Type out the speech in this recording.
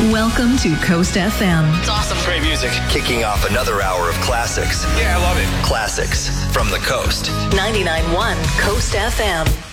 Welcome to Coast FM. It's awesome. Great music. Kicking off another hour of classics. Yeah, I love it. Classics from the coast. 99.1 Coast FM.